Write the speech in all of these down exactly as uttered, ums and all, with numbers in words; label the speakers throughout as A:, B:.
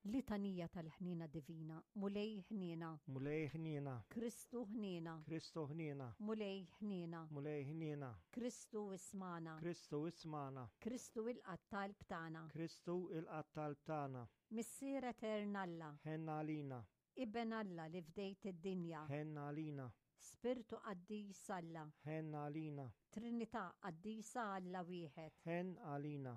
A: Litanija tal-ħnina divina, mulej ħnina,
B: mulej ħnina,
A: Kristu ħnina,
B: Kristu ħnina,
A: mulej ħnina,
B: mulej ħnina,
A: Kristu ismana,
B: Kristu ismana,
A: Kristu il-qattal btana,
B: Kristu il-qattal btana,
A: Missier eternalla,
B: ħenna għalina,
A: Ibn Alla li fdejt id-dinja,
B: ħenna għalina,
A: Spirtu qaddis Alla,
B: ħenna għalina,
A: Trinità qaddisa Alla wieħed,
B: ħen għalina,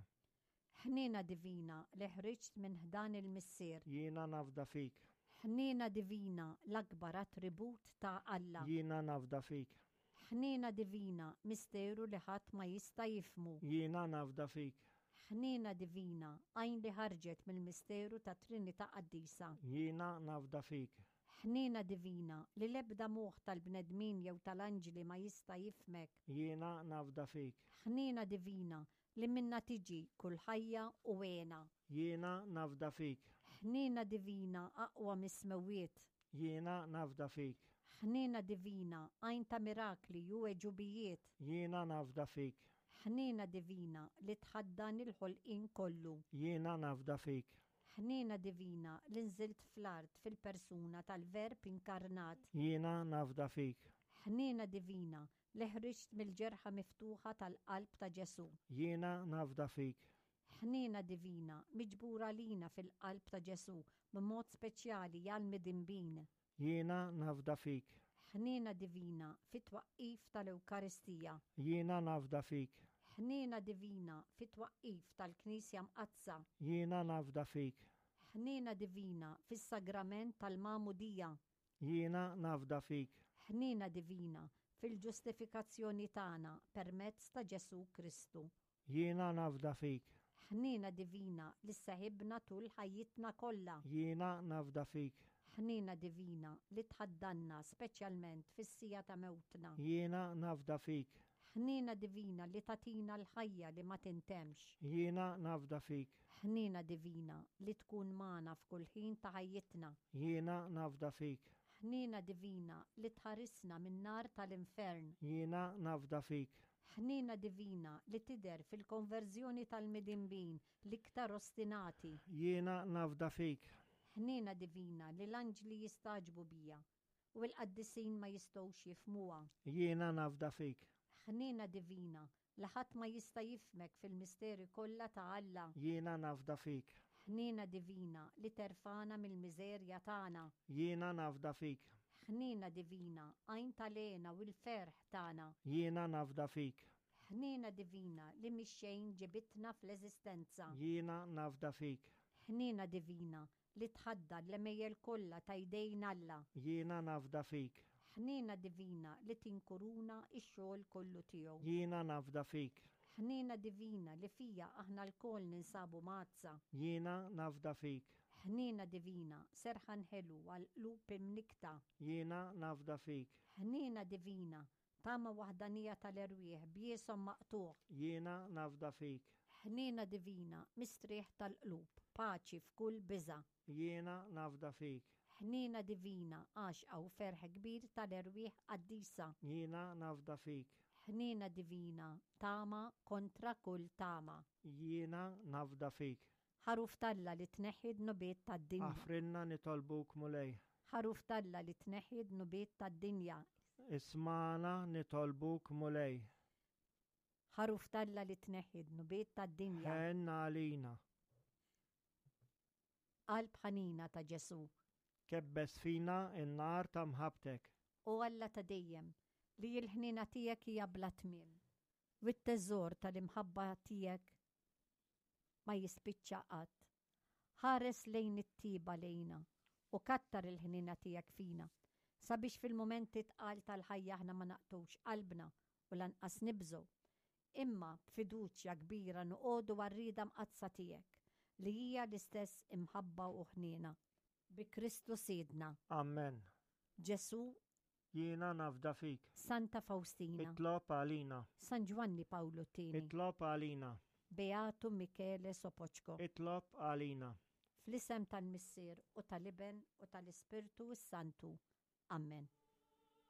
A: ħnina divina li ħriġt minn ħdan il-missier,
B: jiena nafda fik,
A: ħnina divina l-akbar attribut ta' Alla,
B: jiena nafda fik,
A: ħnina divina misteru li ħadd ma jista' jifmu,
B: jiena nafda fik,
A: ħnina divina għajn li ħarġet mill-misteru ta' Trinità qaddisa,
B: jiena nafda fik,
A: ħnina divina li l-ebda moħħ tal-bnedmin jew tal-anġli ma jista' jifmek,
B: jiena nafda fik,
A: ħnina divina li minna tiġi kull ħajja u wena,
B: jiena nafda fik,
A: ħnina divina aqwa mismewiet,
B: jiena nafda fik,
A: ħnina divina għajn ta' mirakli u eġubijiet,
B: jiena nafda fik,
A: ħnina divina li tħaddan il-ħolqin kollu,
B: jiena nafda fik,
A: ħnina divina li nżilt fl-art fil-persuna tal-verb inkarnat,
B: jiena nafda fik,
A: ħnina divina li ħriġt mill-ġerħa miftuħa tal-qalb ta' Ġesu,
B: jiena nafda fik,
A: ħnina divina miġbura lina fil-qalb ta' Ġesu b'mod speċjali għal midinbin,
B: jiena nafda fik,
A: ħnina divina fit-twaqqif tal-Ewkaristija,
B: jiena nafda fik,
A: ħnina divina fit-twaqqif tal-Knisja mqazza,
B: jiena nafda fik,
A: ħnina divina fis-sagrament tal-Mamudija,
B: jiena nafda fik,
A: ħnina divina fil-ġustifikazzjoni tagħna permezz ta' Ġesu Kristu,
B: jiena nafda fik,
A: ħnina divina li seħibna tul ħajjitna kollha,
B: jiena nafda fik,
A: ħnina divina li tħaddanna speċjalment fis-sija ta' mewtna,
B: jiena nafda fik,
A: ħnina divina li tatina l-ħajja li ma tintemx,
B: jiena nafda fik,
A: ħnina divina li tkun magħna f'kull ħin ta' ħajjitna,
B: jiena nafda fik,
A: ħnina divina li tħarisna min-nar tal-infern,
B: jiena nafda fik,
A: ħnina divina li tider fil-konverżjoni tal-midinbin l-iktar ostinati,
B: jiena nafda fik,
A: ħnina divina li l-anġli jistaġbu bija u l-qaddisin ma jistgħux jifmuha,
B: jiena nafda fik,
A: ħnina divina li ħadd ma jista' jifmek fil-misteri kollha ta' Alla,
B: jiena nafda fik,
A: ħnina divina li terfana mill-miżerja tagħna,
B: jiena nafda fik,
A: ħnina divina għajn tal-għena u l-ferħ tagħna,
B: jiena nafda fik,
A: ħnina divina li mix-xejn ġibitna fl-eżistenza,
B: jiena nafda fik,
A: ħnina divina li tħadda l-emejjel kollha ta' jdejn Alla,
B: jiena nafda fik,
A: ħnina divina li tinkuruna x-xogħol kollu tiegħu,
B: jiena nafda fik,
A: ħnina divina li fija aħna l-koll ninsabu mazza,
B: jiena nafda fik,
A: ħnina divina serħan ħelu għal qlub imnikta,
B: jiena nafda fik,
A: ħnina divina tama waħdanija tal-erwieħ b'jiesom maqtuħ,
B: jiena nafda fik,
A: ħnina divina mistrieħ tal-qlub, paċi f'kull biża',
B: jiena nafda fik,
A: ħnina divina għaxqa u ferħ kbir tal-erwieħ qaddisa,
B: jiena nafda fik,
A: ħnina divina tama kontra kull tama,
B: jiena nafda fik,
A: ħaruf talla li tneħħid nubiet tad-dinja,
B: aħfrinna nitolbuk mulej,
A: ħaruf talla li tneħħid nubiet tad-dinja,
B: ismana nitolbuk mulej,
A: ħaruf talla li tneħħid nubiet tad-dinja,
B: ħenna għalina,
A: qalb ħanina ta' Ġesu,
B: kebbes fina in-nar ta' mħabtek,
A: u Alla ta' dejjem li l-ħnina tiegħek hija bla tmiem, u t-teżżor tal-imħabba tiegħek ma jispiċċa qatt. Ħares lejn it-tiba lejna u kattar il-ħnina tiegħek fina, sabiex fil-momenti tqal tal-ħajja aħna ma naqtux qalbna u lanqas nibżgħu, imma b'fiduċja kbira noqogħdu għar-rieda mqazza tiegħek li hija l-istess imħabba u ħnina. Bi Kristu Sidna.
B: Amen.
A: Ġesu,
B: jiena nafda fik,
A: Santa Faustina,
B: itlob għalina,
A: San Giovanni Paolo Tini,
B: itlob għalina,
A: Beatu Michele Sopoċko,
B: itlob għalina.
A: fl-isem tal-Missier u tal-Iben u tal-Ispirtu s-Santu. Amen.